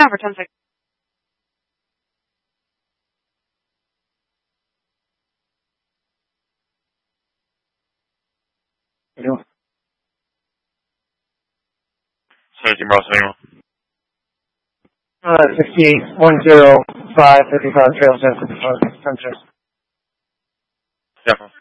for 10-6. Yeah. 17 Bravo 71. 68, 105, 55, trail 10, 55, 10-6. Yeah.